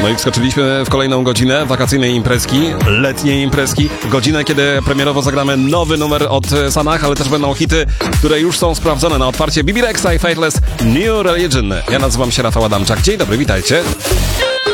No i wskoczyliśmy w kolejną godzinę wakacyjnej imprezki, letniej imprezki. Godzinę, kiedy premierowo zagramy nowy numer od Sanach, ale też będą hity, które już są sprawdzone na otwarcie. Bibi Rexha i Faithless New Religion. Ja nazywam się Rafał Adamczak. Dzień dobry, witajcie.